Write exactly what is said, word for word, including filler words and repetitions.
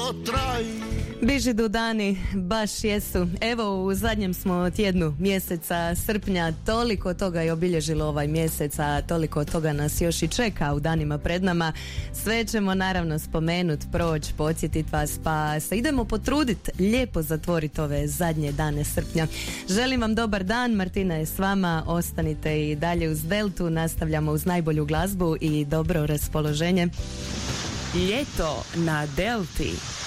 dugo traji. Bižidu dani, baš jesu. Evo, u zadnjem smo tjednu mjeseca srpnja, toliko toga je obilježilo ovaj mjesec, a toliko toga nas još i čeka u danima pred nama. Sve ćemo naravno spomenut, proći, podsjetit vas, pa se idemo potrudit lijepo zatvoriti ove zadnje dane srpnja. Želim vam dobar dan, Martina je s vama, ostanite i dalje uz Deltu, nastavljamo uz najbolju glazbu i dobro raspoloženje. Ljeto na Delti.